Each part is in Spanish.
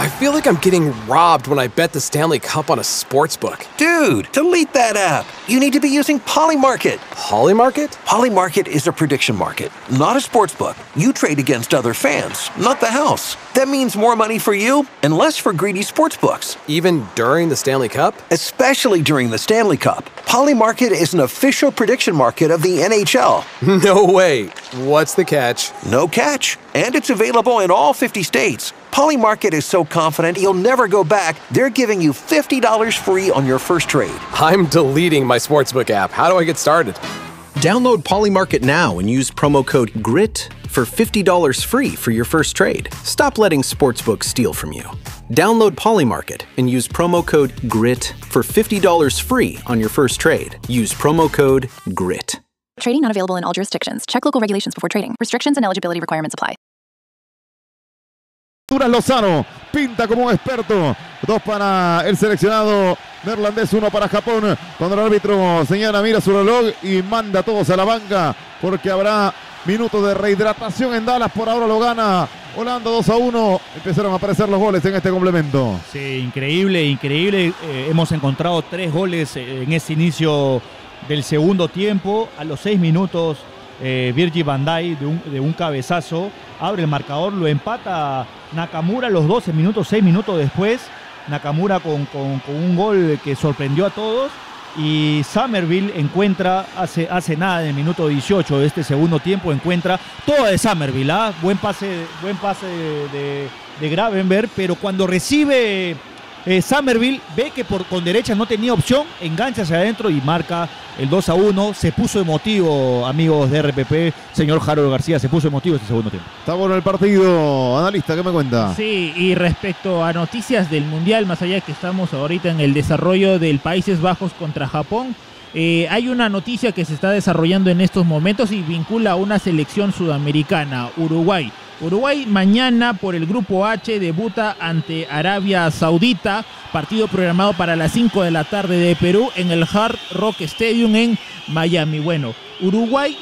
I feel like I'm getting robbed when I bet the Stanley Cup on a sportsbook. Dude, delete that app. You need to be using Polymarket. Polymarket? Polymarket is a prediction market, not a sportsbook. You trade against other fans, not the house. That means more money for you and less for greedy sportsbooks. Even during the Stanley Cup? Especially during the Stanley Cup. Polymarket is an official prediction market of the NHL. No way. What's the catch? No catch. And it's available in all 50 states. Polymarket is so confident you'll never go back, they're giving you $50 free on your first trade. I'm deleting my sportsbook app. How do I get started? Download Polymarket now and use promo code GRIT for $50 free for your first trade. Stop letting sportsbooks steal from you. Download Polymarket and use promo code GRIT for $50 free on your first trade. Use promo code GRIT. Trading not available in all jurisdictions. Check local regulations before trading. Restrictions and eligibility requirements apply. Lozano pinta como un experto. 2 para el seleccionado neerlandés, 1 para Japón. Cuando el árbitro señala, mira su reloj y manda a todos a la banca porque habrá minutos de rehidratación en Dallas. Por ahora lo gana Holanda 2-1. Empezaron a aparecer los goles en este complemento. Sí, increíble. Hemos encontrado 3 goles en ese inicio del segundo tiempo. A los 6 minutos, Virgil van Dijk de un cabezazo abre el marcador, lo empata Nakamura a los 12 minutos, 6 minutos después. Nakamura con un gol que sorprendió a todos. Y Summerville encuentra, hace nada, en el minuto 18 de este segundo tiempo, encuentra todo de Summerville, ¿ah? Buen pase de Gravenberch, pero cuando recibe Summerville, ve que con derecha no tenía opción, engancha hacia adentro y marca el 2-1. Se puso emotivo, amigos de RPP, señor Harold García, se puso emotivo este segundo tiempo. Está bueno el partido, analista, ¿qué me cuenta? Sí, y respecto a noticias del Mundial, más allá que estamos ahorita en el desarrollo del Países Bajos contra Japón, hay una noticia que se está desarrollando en estos momentos y vincula a una selección sudamericana, Uruguay. Uruguay mañana por el Grupo H debuta ante Arabia Saudita, partido programado para las 5 de la tarde de Perú en el Hard Rock Stadium en Miami. Bueno, Uruguay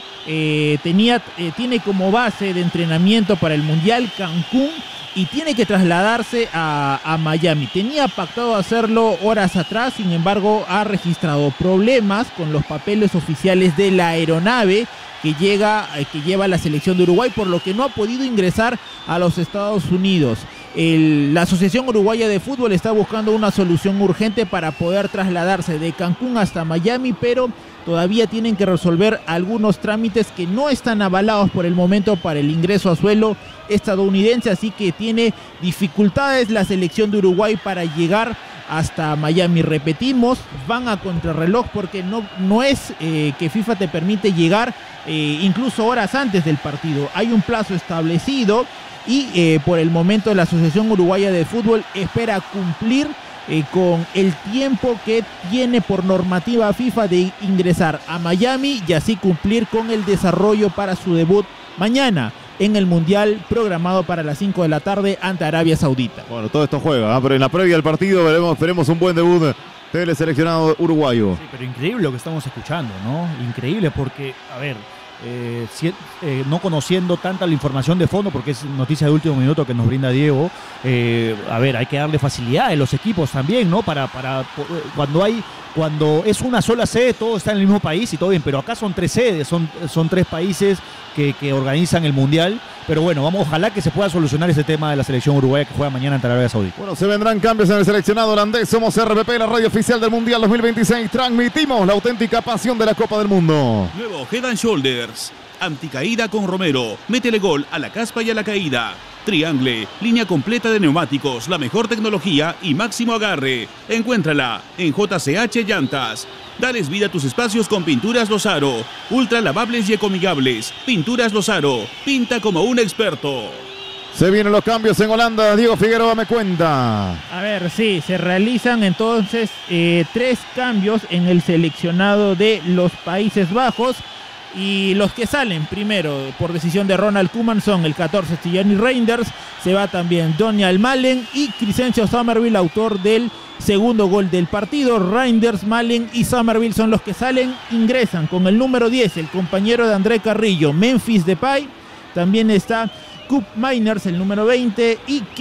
tiene como base de entrenamiento para el Mundial Cancún y tiene que trasladarse a Miami. Tenía pactado hacerlo horas atrás, sin embargo ha registrado problemas con los papeles oficiales de la aeronave que lleva la selección de Uruguay, por lo que no ha podido ingresar a los Estados Unidos. La Asociación Uruguaya de Fútbol está buscando una solución urgente para poder trasladarse de Cancún hasta Miami, pero todavía tienen que resolver algunos trámites que no están avalados por el momento para el ingreso a suelo estadounidense, así que tiene dificultades la selección de Uruguay para llegar hasta Miami. Repetimos, van a contrarreloj porque no es que FIFA te permite llegar incluso horas antes del partido. Hay un plazo establecido y por el momento la Asociación Uruguaya de Fútbol espera cumplir con el tiempo que tiene por normativa FIFA de ingresar a Miami y así cumplir con el desarrollo para su debut mañana en el Mundial programado para las 5 de la tarde ante Arabia Saudita. Bueno, todo esto juega, pero en la previa del partido veremos un buen debut del seleccionado uruguayo. Sí, pero increíble lo que estamos escuchando, ¿no? Increíble porque, a ver, no conociendo tanta la información de fondo, porque es noticia de último minuto que nos brinda Diego, a ver, hay que darle facilidad a los equipos también, ¿no? Para cuando es una sola sede, todo está en el mismo país y todo bien, pero acá son 3 sedes, son 3 países que organizan el Mundial. Pero bueno, ojalá que se pueda solucionar ese tema de la selección uruguaya que juega mañana ante Arabia Saudita. Bueno, se vendrán cambios en el seleccionado holandés. Somos RPP, la radio oficial del Mundial 2026. Transmitimos la auténtica pasión de la Copa del Mundo. Nuevo Head and Shoulders. Anticaída con Romero. Métele gol a la caspa y a la caída. Triangle, línea completa de neumáticos, la mejor tecnología y máximo agarre. Encuéntrala en JCH Llantas. Dales vida a tus espacios con Pinturas Lozaro. Ultra lavables y ecoamigables. Pinturas Lozaro. Pinta como un experto. Se vienen los cambios en Holanda. Diego Figueroa me cuenta. A ver, sí, se realizan entonces 3 cambios en el seleccionado de los Países Bajos. Y los que salen primero por decisión de Ronald Koeman son el 14 Tijani Reinders, se va también Donial Malen y Crescencio Summerville, autor del segundo gol del partido. Reinders, Malen y Summerville son los que salen. Ingresan con el número 10 el compañero de André Carrillo, Memphis Depay. También está Koop Meiners, el número 20, y